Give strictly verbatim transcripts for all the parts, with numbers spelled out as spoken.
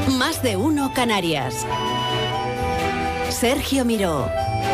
Más de uno Canarias. Sergio Miró.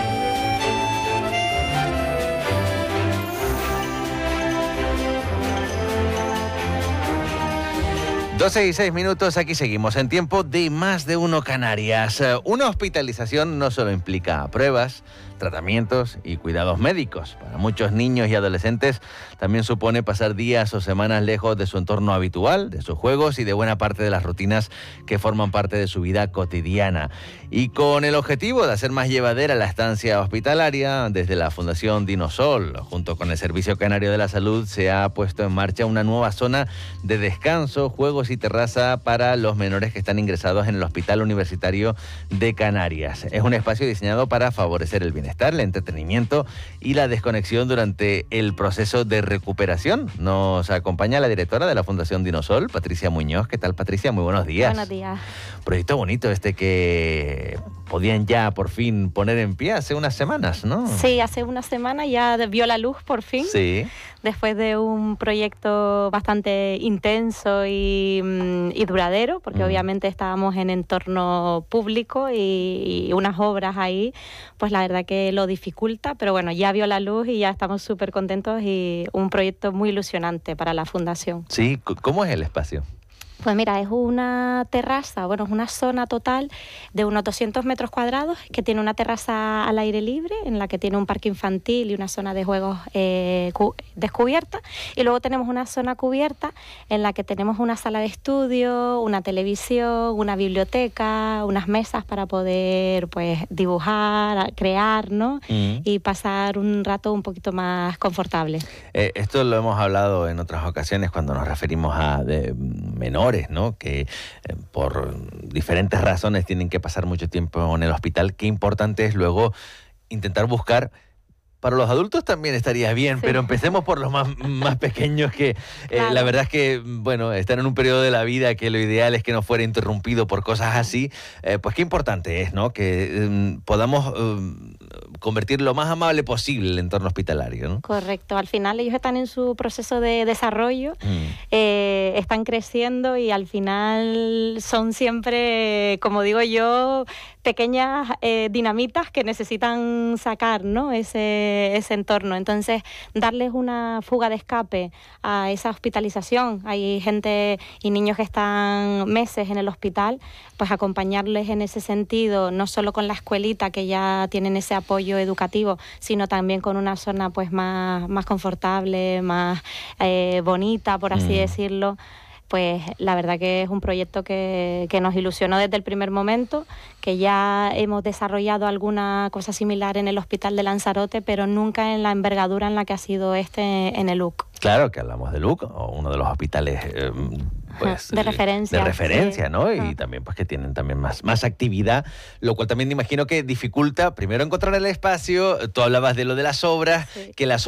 doce y seis minutos, aquí seguimos en tiempo de Más de uno Canarias. Una hospitalización no solo implica pruebas, tratamientos y cuidados médicos. Para muchos niños y adolescentes también supone pasar días o semanas lejos de su entorno habitual, de sus juegos y de buena parte de las rutinas que forman parte de su vida cotidiana. Y con el objetivo de hacer más llevadera la estancia hospitalaria, desde la Fundación Dinosol, junto con el Servicio Canario de la Salud, se ha puesto en marcha una nueva zona de descanso, juegos y terraza para los menores que están ingresados en el Hospital Universitario de Canarias. Es un espacio diseñado para favorecer el bienestar, el entretenimiento y la desconexión durante el proceso de recuperación. Nos acompaña la directora de la Fundación Dinosol, Patricia Muñoz. ¿Qué tal, Patricia? Muy buenos días. Buenos días. Proyecto bonito este que podían ya por fin poner en pie hace unas semanas, ¿no? Sí, hace una semana ya vio la luz por fin. Sí. Después de un proyecto bastante intenso y, y duradero, porque mm. obviamente estábamos en entorno público y, y unas obras ahí, pues la verdad que lo dificulta, pero bueno, ya vio la luz y ya estamos súper contentos y un proyecto muy ilusionante para la Fundación. Sí, ¿cómo es el espacio? Pues mira, es una terraza, bueno, es una zona total de unos doscientos metros cuadrados que tiene una terraza al aire libre en la que tiene un parque infantil y una zona de juegos eh, cu- descubierta. Y luego tenemos una zona cubierta en la que tenemos una sala de estudio, una televisión, una biblioteca, unas mesas para poder pues dibujar, crear, ¿no? Mm. Y pasar un rato un poquito más confortable. Eh, esto lo hemos hablado en otras ocasiones cuando nos referimos a de menores, ¿no? Que eh, por diferentes razones tienen que pasar mucho tiempo en el hospital. Qué importante es luego intentar buscar. Para los adultos también estaría bien, sí. Pero empecemos por los más, más pequeños que eh, claro. La verdad es que, bueno, están en un periodo de la vida que lo ideal es que no fuera interrumpido por cosas así. Eh, pues qué importante es, ¿no? Que eh, podamos eh, convertir lo más amable posible el entorno hospitalario, ¿no? Correcto. Al final ellos están en su proceso de desarrollo, mm. eh, están creciendo y al final son siempre, como digo yo, pequeñas eh, dinamitas que necesitan sacar, ¿no? Ese ese entorno. Entonces, darles una fuga de escape a esa hospitalización. Hay gente y niños que están meses en el hospital, pues acompañarles en ese sentido, no solo con la escuelita que ya tienen ese apoyo educativo, sino también con una zona pues más, más confortable, más eh, bonita, por así mm. decirlo. Pues la verdad que es un proyecto que, que nos ilusionó desde el primer momento, que ya hemos desarrollado alguna cosa similar en el Hospital de Lanzarote, pero nunca en la envergadura en la que ha sido este en el U C. Claro que hablamos del U C, o uno de los hospitales eh, pues, de referencia, de referencia, sí. ¿no? Y ah. también pues que tienen también más, más actividad, lo cual también me imagino que dificulta primero encontrar el espacio. Tú hablabas de lo de las obras, sí. que las